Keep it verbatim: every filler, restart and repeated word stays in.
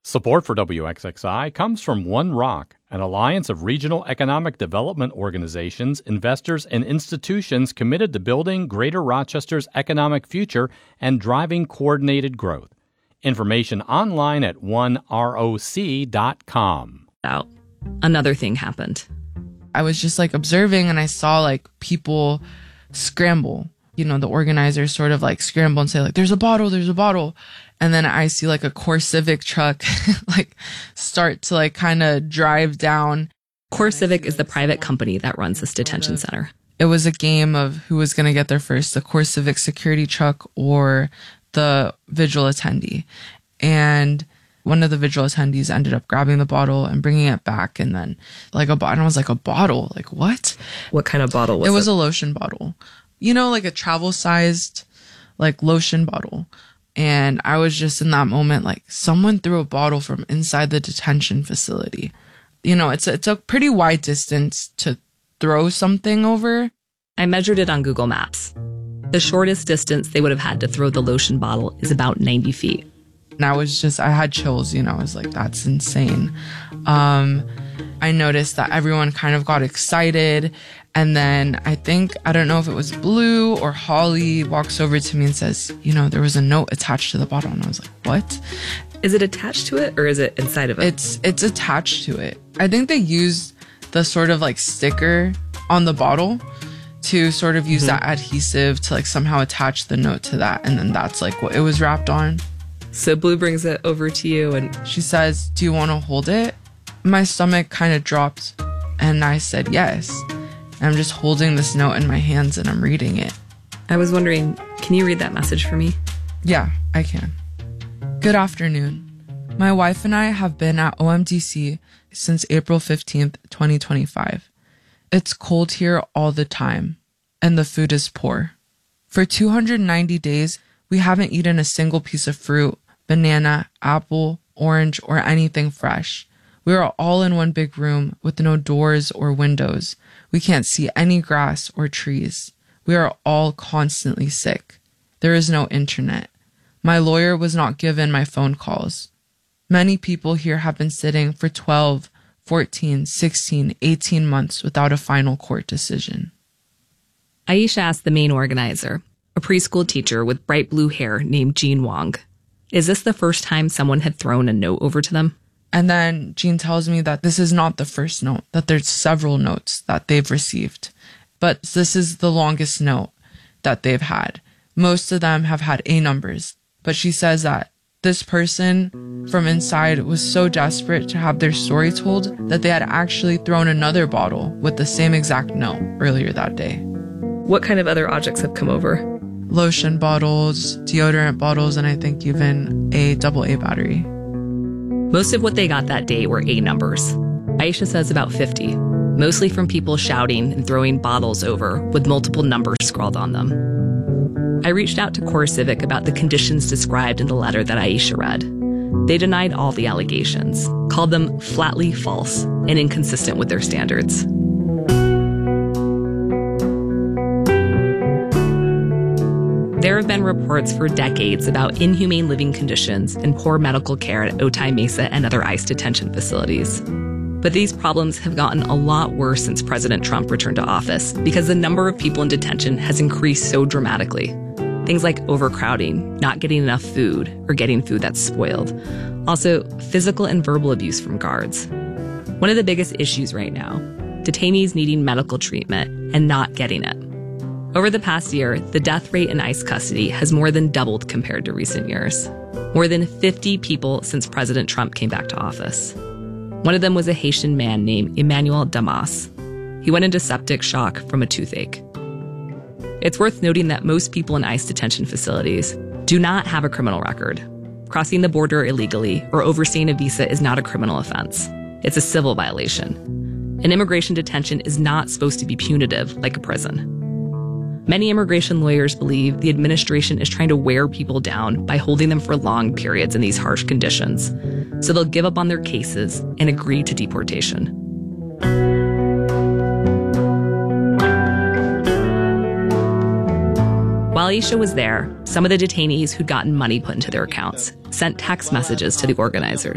Support for W X X I comes from One Rock, an alliance of regional economic development organizations, investors, and institutions committed to building Greater Rochester's economic future and driving coordinated growth. Information online at one roc dot com. Out. Another thing happened. I was just like observing and I saw like people scramble. You know, the organizers sort of like scramble and say like, there's a bottle, there's a bottle. And then I see like a CoreCivic truck like start to like kind of drive down. CoreCivic is the private company that runs this detention center. It was a game of who was going to get there first, the CoreCivic security truck or the vigil attendee. And one of the vigil attendees ended up grabbing the bottle and bringing it back. And then like a bottle, I was like, a bottle? Like what? What kind of bottle was it? It was a lotion bottle. You know, like a travel sized like lotion bottle. And I was just in that moment, like someone threw a bottle from inside the detention facility. You know, it's a, it's a pretty wide distance to throw something over. I measured it on Google Maps. The shortest distance they would have had to throw the lotion bottle is about ninety feet. And I was just, I had chills, you know, I was like, that's insane. Um, I noticed that everyone kind of got excited. And then I think, I don't know if it was Blue or Holly walks over to me and says, you know, there was a note attached to the bottle. And I was like, what? Is it attached to it or is it inside of it? It's, it's attached to it. I think they used the sort of like sticker on the bottle to sort of use mm-hmm. that adhesive to like somehow attach the note to that. And then that's like what it was wrapped on. So Blue brings it over to you and she says, do you want to hold it? My stomach kind of dropped and I said, yes. And I'm just holding this note in my hands and I'm reading it. I was wondering, can you read that message for me? Yeah, I can. Good afternoon. My wife and I have been at O M D C since April fifteenth, twenty twenty-five. It's cold here all the time, and the food is poor. For two hundred ninety days, we haven't eaten a single piece of fruit, banana, apple, orange, or anything fresh. We are all in one big room with no doors or windows. We can't see any grass or trees. We are all constantly sick. There is no internet. My lawyer was not given my phone calls. Many people here have been sitting for twelve, fourteen, sixteen, eighteen months without a final court decision. Aisha asked the main organizer, a preschool teacher with bright blue hair named Jean Wong, is this the first time someone had thrown a note over to them? And then Jean tells me that this is not the first note, that there's several notes that they've received. But this is the longest note that they've had. Most of them have had A numbers. But she says that this person from inside was so desperate to have their story told that they had actually thrown another bottle with the same exact note earlier that day. What kind of other objects have come over? Lotion bottles, deodorant bottles, and I think even a double A battery. Most of what they got that day were A numbers. Aisha says about fifty, mostly from people shouting and throwing bottles over with multiple numbers scrawled on them. I reached out to CoreCivic about the conditions described in the letter that Aisha read. They denied all the allegations, called them flatly false and inconsistent with their standards. There have been reports for decades about inhumane living conditions and poor medical care at Otay Mesa and other ICE detention facilities. But these problems have gotten a lot worse since President Trump returned to office because the number of people in detention has increased so dramatically. Things like overcrowding, not getting enough food, or getting food that's spoiled. Also, physical and verbal abuse from guards. One of the biggest issues right now, detainees needing medical treatment and not getting it. Over the past year, the death rate in ICE custody has more than doubled compared to recent years. More than fifty people since President Trump came back to office. One of them was a Haitian man named Emmanuel Damas. He went into septic shock from a toothache. It's worth noting that most people in ICE detention facilities do not have a criminal record. Crossing the border illegally or overstaying a visa is not a criminal offense. It's a civil violation. And immigration detention is not supposed to be punitive like a prison. Many immigration lawyers believe the administration is trying to wear people down by holding them for long periods in these harsh conditions, so they'll give up on their cases and agree to deportation. While Aisha was there, some of the detainees who'd gotten money put into their accounts sent text messages to the organizers.